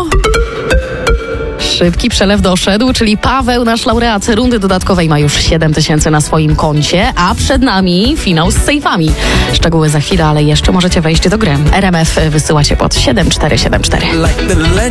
No, szybki przelew doszedł, czyli Paweł, nasz laureat rundy dodatkowej, ma już 7 000 na swoim koncie, a przed nami finał z sejfami. Szczegóły za chwilę, ale jeszcze możecie wejść do gry. RMF wysyłacie pod 7474.